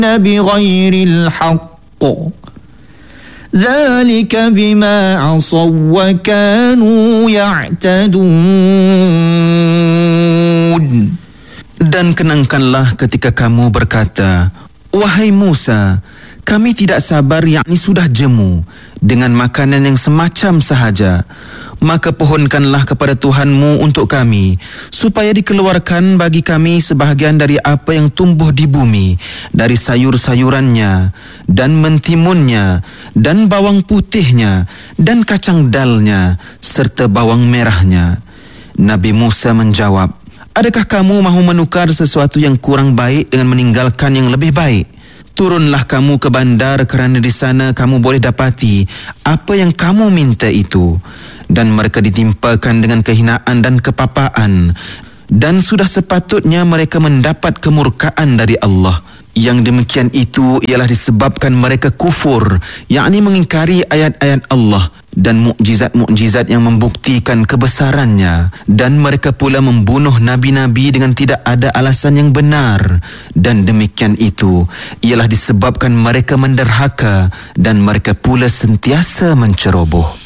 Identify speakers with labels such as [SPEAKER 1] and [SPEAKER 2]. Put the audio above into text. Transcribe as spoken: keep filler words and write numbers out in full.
[SPEAKER 1] بغير الحق ذلك بما عصوا وكانوا يعتدون.
[SPEAKER 2] Dan kenangkanlah ketika kamu berkata, wahai Musa, kami tidak sabar, yakni sudah jemu dengan makanan yang semacam sahaja. Maka pohonkanlah kepada Tuhanmu untuk kami, supaya dikeluarkan bagi kami sebahagian dari apa yang tumbuh di bumi, dari sayur-sayurannya, dan mentimunnya, dan bawang putihnya, dan kacang dalnya, serta bawang merahnya. Nabi Musa menjawab, adakah kamu mahu menukar sesuatu yang kurang baik dengan meninggalkan yang lebih baik? Turunlah kamu ke bandar, kerana di sana kamu boleh dapati apa yang kamu minta itu. Dan mereka ditimpakan dengan kehinaan dan kepapaan, dan sudah sepatutnya mereka mendapat kemurkaan dari Allah. Yang demikian itu ialah disebabkan mereka kufur, yakni mengingkari ayat-ayat Allah dan mukjizat-mukjizat yang membuktikan kebesarannya, dan mereka pula membunuh nabi-nabi dengan tidak ada alasan yang benar. Dan demikian itu ialah disebabkan mereka menderhaka dan mereka pula sentiasa menceroboh.